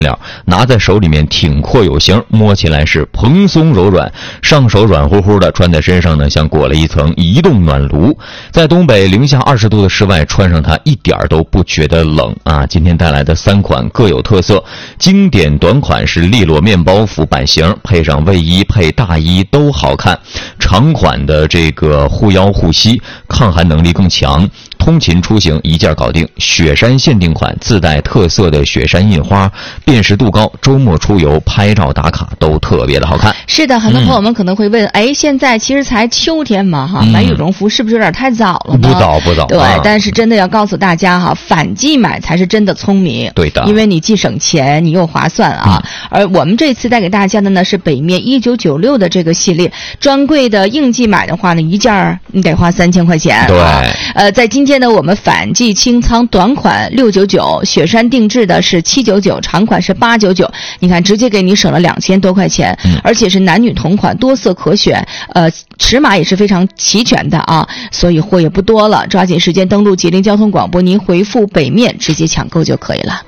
料，拿在手里面挺阔有型，摸起来是蓬松柔软，上手软乎乎的，穿在身上呢像裹了一层移动暖炉。在东北零下20度的室外，穿上它一点都不觉得冷啊！今天带来的3款各有特色，经典短款是利落面包服版型，配上卫衣配大衣都好看。长款的这个护腰护膝，抗寒能力更强，通勤出行一件搞定。雪山限定款自带特色的雪山印花，辨识度高，周末出游拍照打卡都特别的好看。 是的，很多朋友们可能会问，现在其实才秋天嘛买羽绒服是不是有点太早了呢？ 不早。 对，但是真的要告诉大家反季买才是真的聪明。 对的， 因为你既省钱，你又划算啊。而我们这次带给大家的呢是北面1996的这个系列，专柜的应季买的话呢，一件你得花3000块钱。 对， 在今天呢，我们反季清仓短款699，雪山定制的是799，长款是899，你看直接给你省了2000多块钱，而且是男女同款，多色可选，尺码也是非常齐全的啊，所以货也不多了，抓紧时间登录吉林交通广播，您回复北面直接抢购就可以了。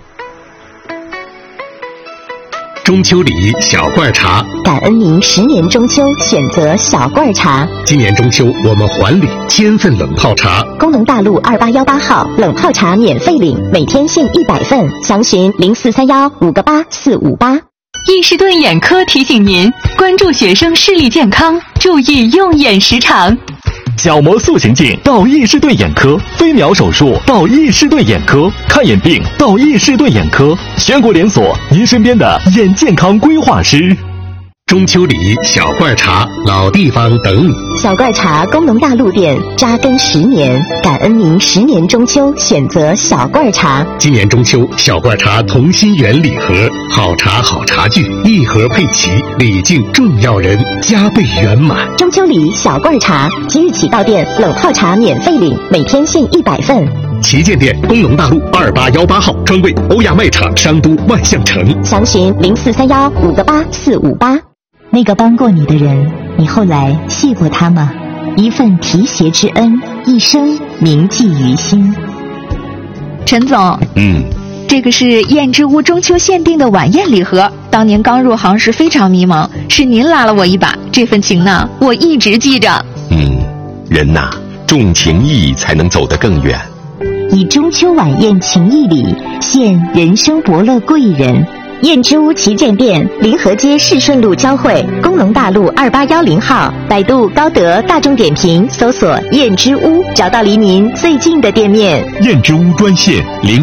中秋礼小罐茶， 感恩您10年中秋选择小罐茶。 今年中秋我们还礼1000份冷泡茶。 工农大路2818号冷泡茶免费领，每天限100份，详询0431-58458。 易士顿眼科提醒您关注学生视力健康，注意用眼时长。 角膜塑形镜到易士顿眼科，飞秒手术到易士顿眼科，看眼病到易士顿眼科，全国连锁，您身边的眼健康规划师。 中秋礼小罐茶，老地方等你。 小罐茶工农大路店扎根10年，感恩您10年中秋选择小罐茶。 今年中秋小罐茶同心圆礼盒，好茶好茶具，一盒配齐，礼敬重要人，加倍圆满。 中秋礼小罐茶，即日起到店冷泡茶免费领，每天限100份。 旗舰店工农大路2818号，专柜欧亚卖场商都万象城， 详询0431-58458。那个帮过你的人，你后来谢过他吗？一份提携之恩，一生铭记于心。 陈总，这个是燕之屋中秋限定的晚宴礼盒，当年刚入行时非常迷茫，是您拉了我一把，这份情呢我一直记着。 人呐，重情义才能走得更远。 以中秋晚宴情谊礼，献人生伯乐贵人。燕之屋旗舰店，临河街市顺路交汇，工农大路2810号，百度、高德、大众点评搜索燕之屋，找到离您最近的店面。 燕之屋专线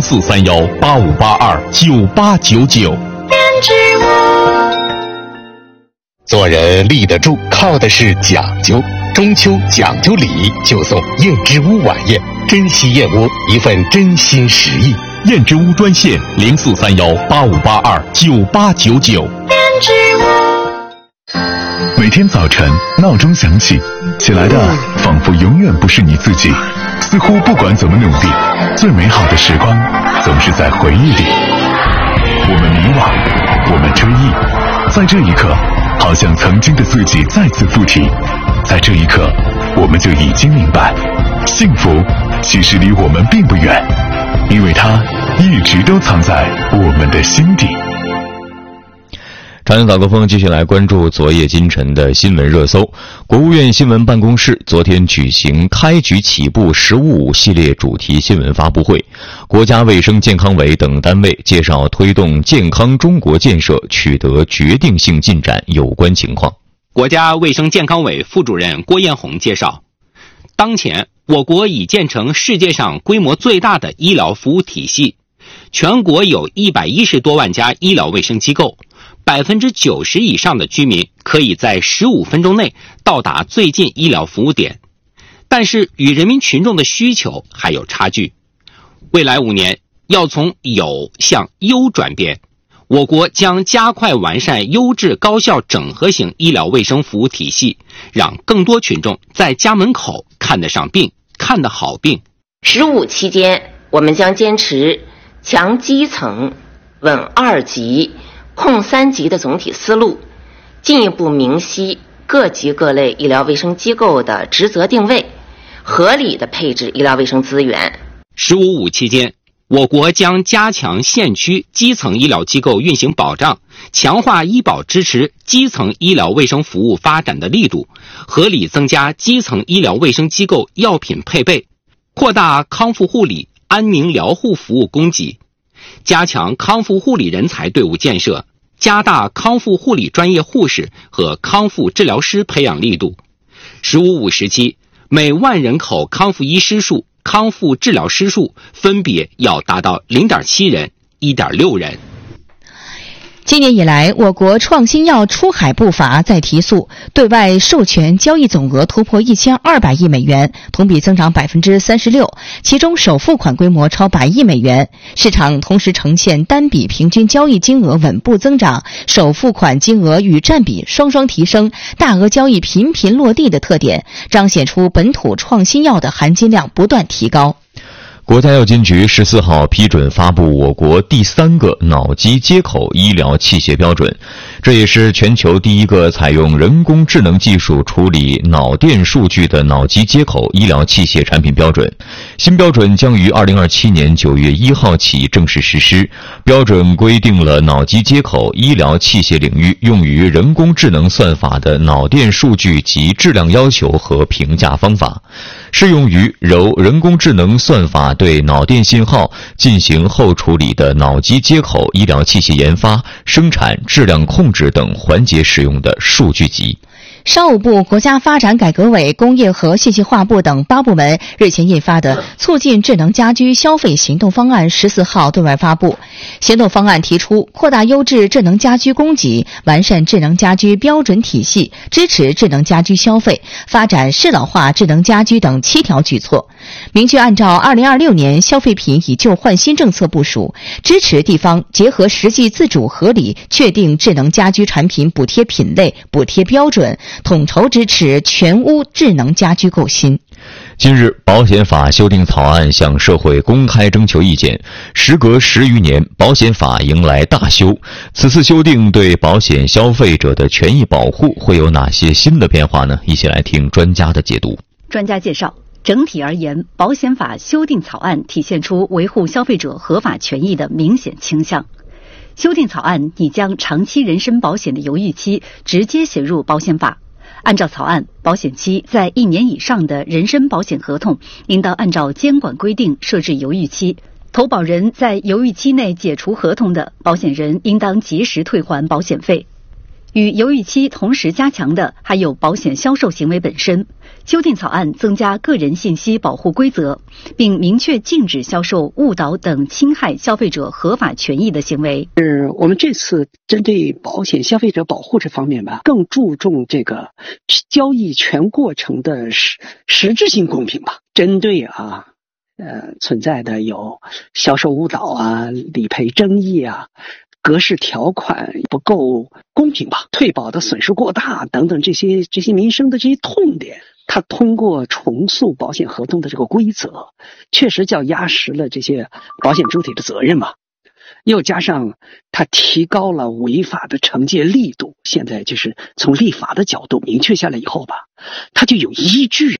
0431-8582-9899。燕之屋，做人立得住，靠的是讲究。中秋讲究礼，就送燕之屋晚宴，珍惜燕窝，一份真心实意。 燕之屋专线0431-8582-9899。燕之屋。每天早晨闹钟响起，起来的仿佛永远不是你自己，似乎不管怎么努力，最美好的时光总是在回忆里。我们迷惘，我们追忆，在这一刻，好像曾经的自己再次附体。在这一刻，我们就已经明白，幸福其实离我们并不远，因为它一直都藏在我们的心底。 朝阳早高峰继续来关注昨夜今晨的新闻热搜。国务院新闻办公室昨天举行开局起步15系列主题新闻发布会，国家卫生健康委等单位介绍推动健康中国建设取得决定性进展有关情况。 国家卫生健康委副主任郭彦宏介绍，当前我国已建成世界上规模最大的医疗服务体系，全国有110多万家医疗卫生机构，90%以上的居民可以在15分钟内到达最近医疗服务点，但是与人民群众的需求还有差距。未来5年要从有向优转变，我国将加快完善优质高效整合型医疗卫生服务体系，让更多群众在家门口看得上病，看得好病。 15期间，我们将坚持强基层、稳2级、控3级的总体思路，进一步明晰各级各类医疗卫生机构的职责定位，合理的配置医疗卫生资源。 15.5期间， 我国将加强县区基层医疗机构运行保障，强化医保支持基层医疗卫生服务发展的力度，合理增加基层医疗卫生机构药品配备，扩大康复护理、安宁疗护服务供给，加强康复护理人才队伍建设，加大康复护理专业护士和康复治疗师培养力度。“15-5”时期，每万人口康复医师数、康复治疗师数分别要达到 0.7 人、1.6人。 今年以来，我国创新药出海步伐在提速，对外授权交易总额突破1200亿美元，同比增长 36%， 其中首付款规模超100亿美元。市场同时呈现单笔平均交易金额稳步增长，首付款金额与占比双双提升，大额交易频频落地的特点，彰显出本土创新药的含金量不断提高。 国家药监局14号批准发布我国第3个脑机接口医疗器械标准，这也是全球第一个采用人工智能技术处理脑电数据的脑机接口医疗器械产品标准。新标准将于2027年9月1号起正式实施。标准规定了脑机接口医疗器械领域用于人工智能算法的脑电数据及质量要求和评价方法，适用于由人工智能算法对脑电信号进行后处理的脑机接口医疗器械研发、生产、质量控制等环节使用的数据集。 商务部、国家发展改革委、工业和信息化部等8部门日前印发的促进智能家居消费行动方案14号对外发布。行动方案提出扩大优质智能家居供给，完善智能家居标准体系，支持智能家居消费，发展适老化智能家居等7条举措。明确按照2026年消费品以旧换新政策部署，支持地方结合实际自主合理确定智能家居产品补贴品类、补贴标准，统筹支持全屋智能家居购新。 近日，保险法修订草案向社会公开征求意见。时隔10余年，保险法迎来大修。此次修订对保险消费者的权益保护会有哪些新的变化呢？一起来听专家的解读。 专家介绍，整体而言，保险法修订草案体现出维护消费者合法权益的明显倾向。修订草案拟将长期人身保险的犹豫期直接写入保险法。按照草案，保险期在1年以上的人身保险合同应当按照监管规定设置犹豫期，投保人在犹豫期内解除合同的，保险人应当及时退还保险费。与犹豫期同时加强的还有保险销售行为本身。修订草案增加个人信息保护规则，并明确禁止销售误导等侵害消费者合法权益的行为。 我们这次针对保险消费者保护这方面吧，更注重这个交易全过程的实质性公平吧。针对存在的有销售误导啊、理赔争议啊、格式条款不够公平吧、退保的损失过大等等这些民生的这些痛点，它通过重塑保险合同的这个规则，确实叫压实了这些保险主体的责任嘛。又加上它提高了违法的惩戒力度，现在就是从立法的角度明确下来以后吧，它就有依据。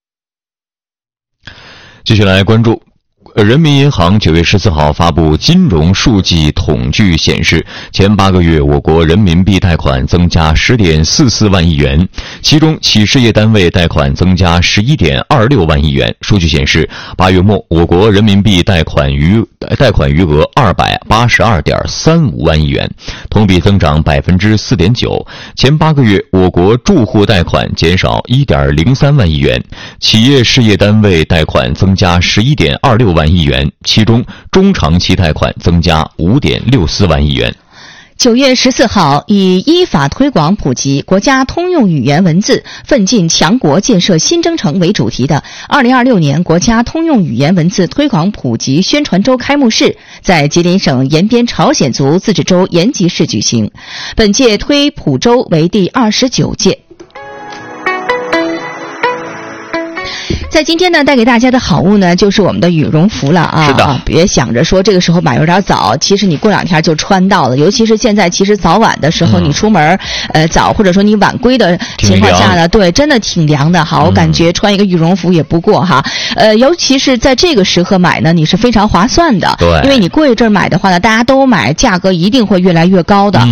继续来关注。人民银行9月14号发布金融数据统计显示，前8个月我国人民币贷款增加 10.44 万亿元，其中企事业单位贷款增加 11.26 万亿元。数据显示，8月末我国人民币贷款余额 282.35 万亿元，同比增长 4.9%。前8个月我国住户贷款减少 1.03 万亿元，企业事业单位贷款增加 11.26 万亿元，其中中长期贷款增加 5.64 万亿元。 9月14号，以依法推广普及国家通用语言文字，奋进强国建设新征程为主题的2026年国家通用语言文字推广普及宣传周开幕式在吉林省延边朝鲜族自治州延吉市举行。本届推普周为第29届。 在今天呢，带给大家的好物呢，就是我们的羽绒服了啊！ 是的， 别想着说这个时候买有点早，其实你过2天就穿到了。尤其是现在，其实早晚的时候，你出门早或者说你晚归的情况下呢，对，真的挺凉的。好，我感觉穿一个羽绒服也不过哈。尤其是在这个时刻买呢，你是非常划算的。 对， 因为你过一阵买的话呢，大家都买，价格一定会越来越高的。